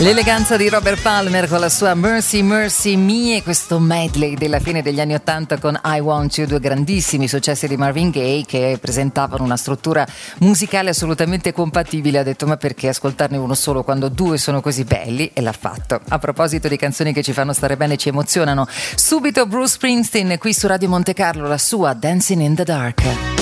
L'eleganza di Robert Palmer con la sua Mercy Mercy Me e questo medley della fine degli anni '80 con I Want You, due grandissimi successi di Marvin Gaye che presentavano una struttura musicale assolutamente compatibile. Ha detto: ma perché ascoltarne uno solo quando due sono così belli? E l'ha fatto. A proposito di canzoni che ci fanno stare bene e ci emozionano, subito Bruce Springsteen qui su Radio Monte Carlo, la sua Dancing in the Dark.